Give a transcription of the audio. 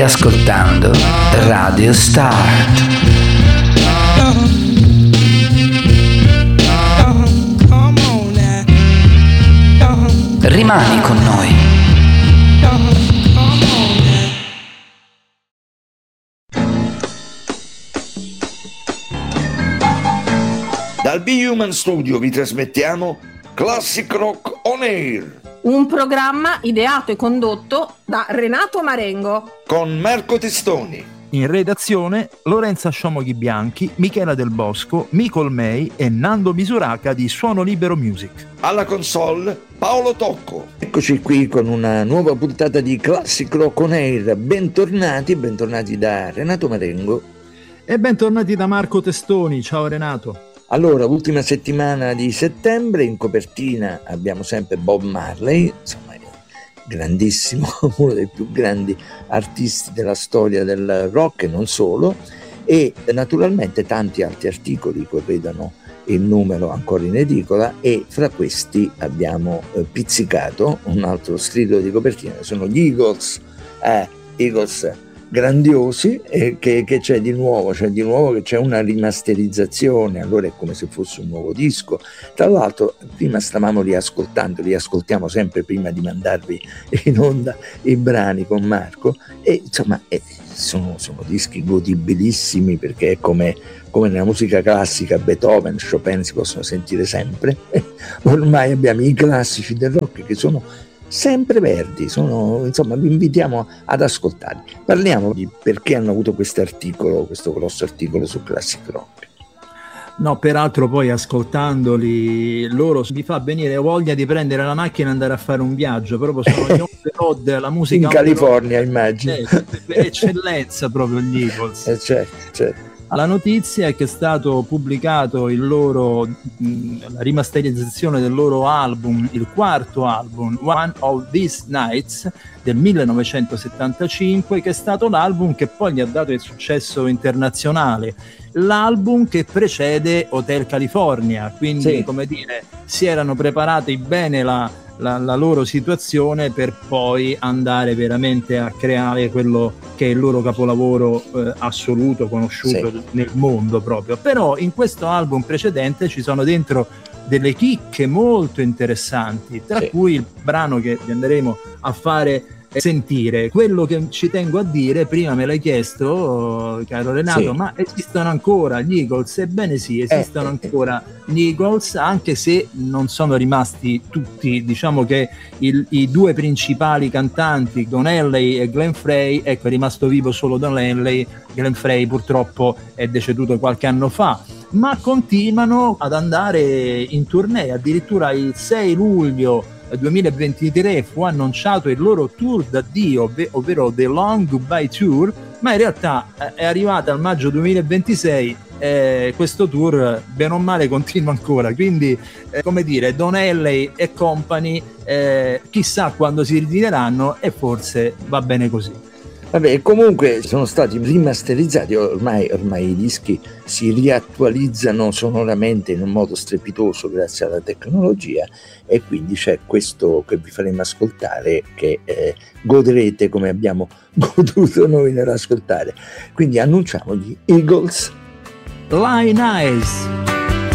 Ascoltando Radio Start. Rimani con noi. Dal Be Human Studio vi trasmettiamo Classic Rock On Air, un programma ideato e condotto da Renato Marengo con Marco Testoni. In redazione Lorenza Sciomoghi Bianchi, Michela Del Bosco, Mico Olmei e Nando Misuraca di Suono Libero Music. Alla console Paolo Tocco. Eccoci qui con una nuova puntata di Classic Rock On Air. Bentornati da Renato Marengo. E bentornati da Marco Testoni. Ciao Renato. Allora, ultima settimana di settembre, in copertina abbiamo sempre Bob Marley, insomma grandissimo, uno dei più grandi artisti della storia del rock e non solo, e naturalmente tanti altri articoli che vedono il numero ancora in edicola, e fra questi abbiamo pizzicato un altro strillo di copertina, sono gli Eagles grandiosi, e che c'è di nuovo che c'è una rimasterizzazione, allora è come se fosse un nuovo disco. Tra l'altro prima stavamo li ascoltiamo sempre prima di mandarvi in onda i brani con Marco, e insomma sono dischi godibilissimi, perché è come nella musica classica Beethoven, Chopin si possono sentire sempre. Ormai abbiamo i classici del rock che sono sempre verdi, insomma vi invitiamo ad ascoltarli. Parliamo di perché hanno avuto questo grosso articolo su Classic Rock. No, peraltro poi ascoltandoli loro vi fa venire voglia di prendere la macchina e andare a fare un viaggio, proprio sono gli on the road, la musica in California immagino, per eccellenza proprio gli Eagles. Certo. La notizia è che è stato pubblicato la rimasterizzazione del loro album, il quarto album, One of These Nights, del 1975, che è stato l'album che poi gli ha dato il successo internazionale, l'album che precede Hotel California, quindi sì, come dire, si erano preparati bene la loro situazione per poi andare veramente a creare quello che è il loro capolavoro assoluto, conosciuto nel mondo proprio. Però in questo album precedente ci sono dentro delle chicche molto interessanti, tra cui il brano che vi andremo a fare sentire. Quello che ci tengo a dire, prima me l'hai chiesto, caro Renato, ma esistono ancora gli Eagles? Ebbene sì, esistono ancora gli Eagles, anche se non sono rimasti tutti. Diciamo che i due principali cantanti, Don Henley e Glenn Frey, ecco, è rimasto vivo solo Don Henley. Glenn Frey purtroppo è deceduto qualche anno fa, ma continuano ad andare in tournée. Addirittura il 6 luglio 2023 fu annunciato il loro tour d'addio, ovvero The Long Goodbye Tour, ma in realtà è arrivata al maggio 2026 e questo tour bene o male continua ancora, quindi come dire, Don Henley e company chissà quando si ritireranno, e forse va bene così. Vabbè, comunque sono stati rimasterizzati, ormai i dischi si riattualizzano sonoramente in un modo strepitoso grazie alla tecnologia, e quindi c'è questo che vi faremo ascoltare, che godrete come abbiamo goduto noi nell'ascoltare. Quindi annunciamo gli Eagles. Line Eyes.